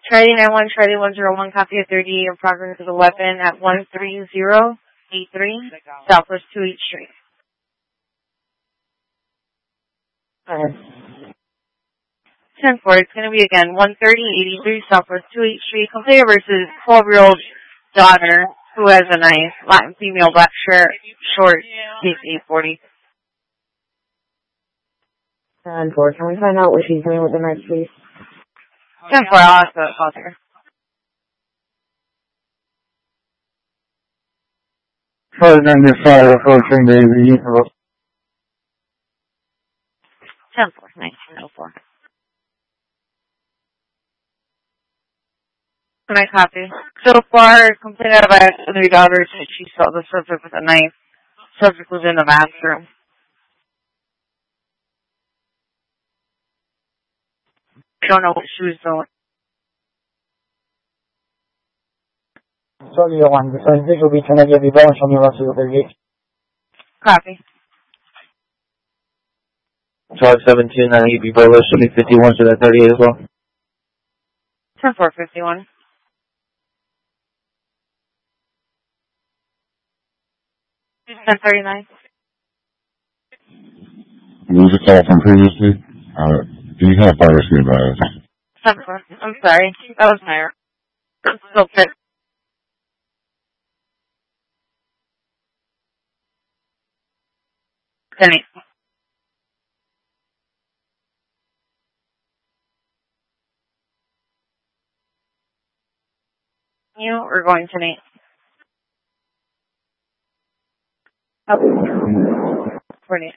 Charlie 91, Charlie 101, copy of 38 in progress of the weapon at 13083, Southwest 28th Street. 10-4, it's going to be again 13083, Southwest 28th Street, complainer versus 12-year-old daughter who has a knife, Latin female, black shirt, short, case 840. 10-4, can we find out what she's doing with the knife, please? 10-4, I'll ask the call here. Further than this side, approaching Daisy. 10-4, 1904. Can I copy? So far, complaint out about other daughters that she saw the subject with a knife. Subject was in the bathroom. Don't know what she was doing. Sorry, Johan. The scientific will be trying to get the balance on your last of the gate. Copy. Charge 17, Ebola should be 51 to that 38 as well. 10-4, 51. And 39. What was the call from previously? Do you have piracy advised? 10-4. I'm sorry. That was my error. I'm still pissed. Penny. You are going to Nate. 48.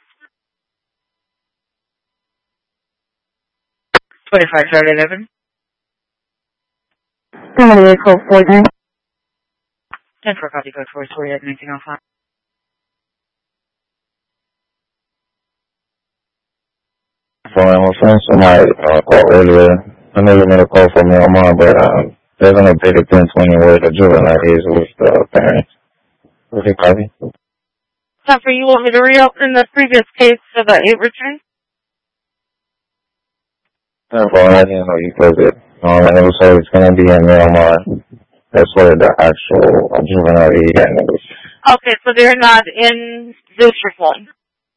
25, Charlie 11. Somebody code 49. 10-4, copy code 48, 1905. My friend, somebody called earlier. I know you made a call for me on mine, but there's an updated 1020 where the juvenile is with the parents. Okay, copy. Suffer, you want me to reopen the previous case so that it returns? No, I didn't know you closed it. And it was so it's going to be in Myanmar. That's where the actual juvenile is. Okay, so they're not in District 1.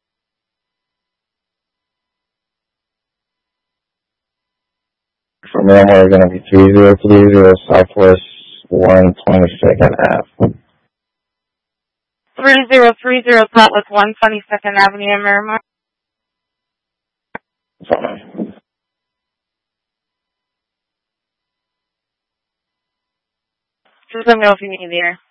So Myanmar is going to be 3030 Southwest 122nd Ave. 3030 Southwest 122nd Avenue in Miramar. Sorry. Just let me know if you need the air.